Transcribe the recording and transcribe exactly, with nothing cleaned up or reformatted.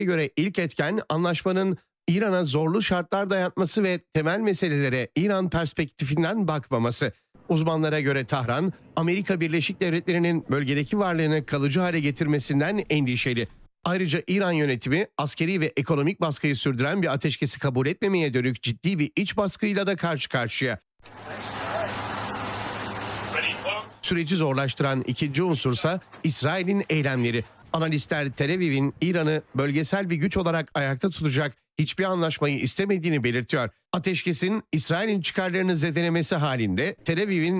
göre ilk etken anlaşmanın İran'a zorlu şartlar dayatması ve temel meselelere İran perspektifinden bakmaması. Uzmanlara göre Tahran, Amerika Birleşik Devletleri'nin bölgedeki varlığını kalıcı hale getirmesinden endişeli. Ayrıca İran yönetimi askeri ve ekonomik baskıyı sürdüren bir ateşkesi kabul etmemeye dönük ciddi bir iç baskıyla da karşı karşıya. Süreci zorlaştıran ikinci unsursa İsrail'in eylemleri. Analistler Tel Aviv'in İran'ı bölgesel bir güç olarak ayakta tutacak hiçbir anlaşmayı istemediğini belirtiyor. Ateşkesin İsrail'in çıkarlarını zedelemesi halinde Tel Aviv'in